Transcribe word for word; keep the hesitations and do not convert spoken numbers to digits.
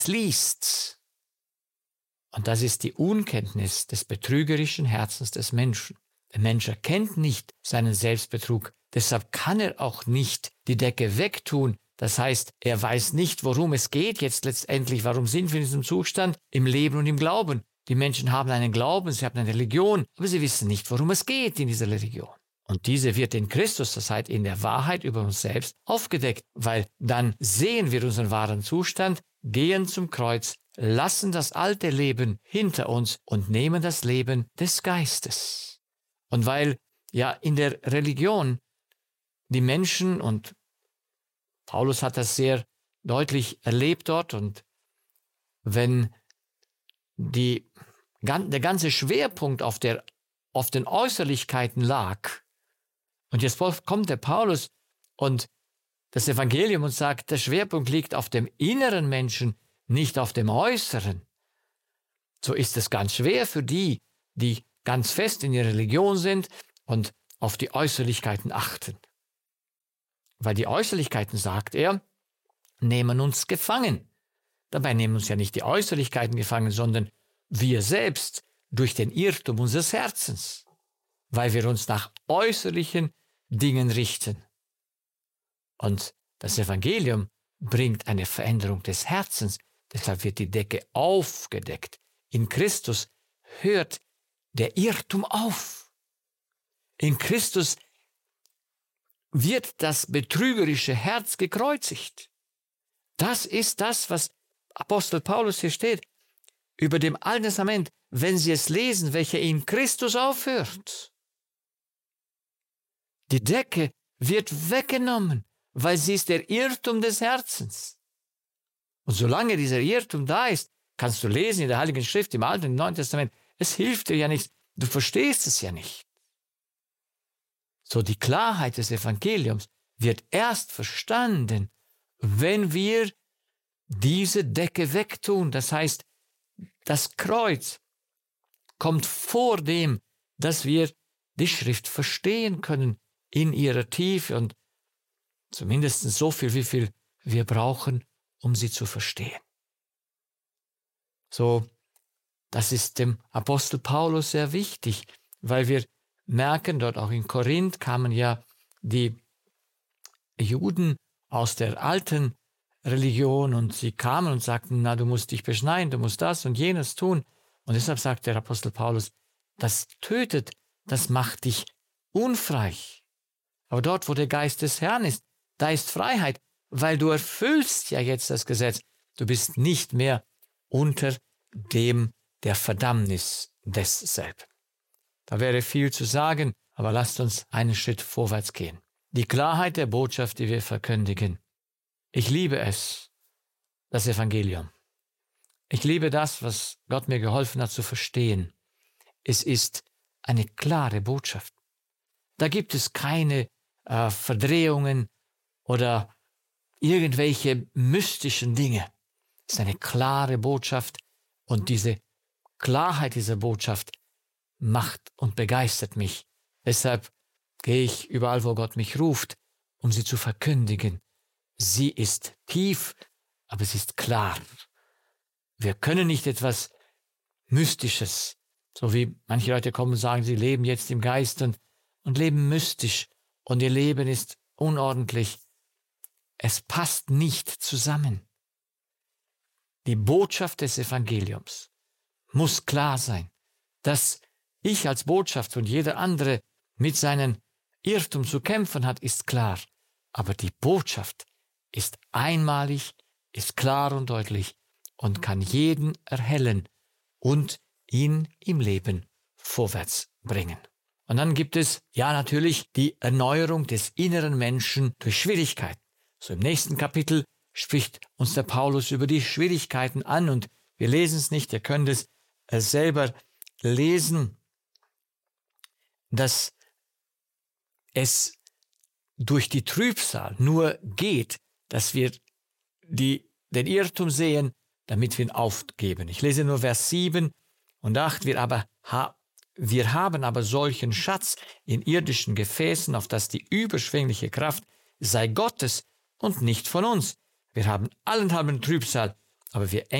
liest. Und das ist die Unkenntnis des betrügerischen Herzens des Menschen. Der Mensch erkennt nicht seinen Selbstbetrug, deshalb kann er auch nicht die Decke wegtun. Das heißt, er weiß nicht, worum es geht jetzt letztendlich, warum sind wir in diesem Zustand im Leben und im Glauben. Die Menschen haben einen Glauben, sie haben eine Religion, aber sie wissen nicht, worum es geht in dieser Religion. Und diese wird in Christus, das heißt in der Wahrheit über uns selbst, aufgedeckt, weil dann sehen wir unseren wahren Zustand, gehen zum Kreuz, lassen das alte Leben hinter uns und nehmen das Leben des Geistes. Und weil ja in der Religion die Menschen, und Paulus hat das sehr deutlich erlebt dort, und wenn die, der ganze Schwerpunkt auf, der, auf den Äußerlichkeiten lag, und jetzt kommt der Paulus und das Evangelium und sagt, der Schwerpunkt liegt auf dem inneren Menschen, nicht auf dem Äußeren. So ist es ganz schwer für die, die ganz fest in ihrer Religion sind und auf die Äußerlichkeiten achten. Weil die Äußerlichkeiten, sagt er, nehmen uns gefangen. Dabei nehmen uns ja nicht die Äußerlichkeiten gefangen, sondern wir selbst durch den Irrtum unseres Herzens, weil wir uns nach äußerlichen Dingen richten. Und das Evangelium bringt eine Veränderung des Herzens, deshalb wird die Decke aufgedeckt. In Christus hört der Irrtum auf. In Christus wird das betrügerische Herz gekreuzigt. Das ist das, was Apostel Paulus hier steht, über dem Alten Testament, wenn Sie es lesen, welcher in Christus aufhört. Die Decke wird weggenommen, weil sie ist der Irrtum des Herzens. Und solange dieser Irrtum da ist, kannst du lesen in der Heiligen Schrift, im Alten und im Neuen Testament, es hilft dir ja nichts, du verstehst es ja nicht. So, die Klarheit des Evangeliums wird erst verstanden, wenn wir diese Decke wegtun. Das heißt, das Kreuz kommt vor dem, dass wir die Schrift verstehen können in ihrer Tiefe und zumindest so viel, wie viel wir brauchen, um sie zu verstehen. So, das ist dem Apostel Paulus sehr wichtig, weil wir merken, dort auch in Korinth kamen ja die Juden aus der alten Religion und sie kamen und sagten, na, du musst dich beschneiden, du musst das und jenes tun. Und deshalb sagt der Apostel Paulus, das tötet, das macht dich unfrei. Aber dort, wo der Geist des Herrn ist, da ist Freiheit, weil du erfüllst ja jetzt das Gesetz. Du bist nicht mehr unter dem der Verdammnis desselben. Da wäre viel zu sagen, aber lasst uns einen Schritt vorwärts gehen. Die Klarheit der Botschaft, die wir verkündigen. Ich liebe es, das Evangelium. Ich liebe das, was Gott mir geholfen hat zu verstehen. Es ist eine klare Botschaft. Da gibt es keine äh, Verdrehungen oder irgendwelche mystischen Dinge. Es ist eine klare Botschaft und diese Klarheit dieser Botschaft macht und begeistert mich. Deshalb gehe ich überall, wo Gott mich ruft, um sie zu verkündigen. Sie ist tief, aber sie ist klar. Wir können nicht etwas Mystisches, so wie manche Leute kommen und sagen, sie leben jetzt im Geist und, und leben mystisch und ihr Leben ist unordentlich. Es passt nicht zusammen. Die Botschaft des Evangeliums muss klar sein, dass ich als Botschaft und jeder andere mit seinem Irrtum zu kämpfen hat, ist klar. Aber die Botschaft ist einmalig, ist klar und deutlich und kann jeden erhellen und ihn im Leben vorwärts bringen. Und dann gibt es ja natürlich die Erneuerung des inneren Menschen durch Schwierigkeiten. So im nächsten Kapitel spricht uns der Paulus über die Schwierigkeiten an und wir lesen es nicht, ihr könnt es selber lesen, dass es durch die Trübsal nur geht, dass wir die, den Irrtum sehen, damit wir ihn aufgeben. Ich lese nur Vers sieben und acht. Wir, aber, ha, wir haben aber solchen Schatz in irdischen Gefäßen, auf dass die überschwängliche Kraft sei Gottes und nicht von uns. Wir haben allenthalben Trübsal, aber wir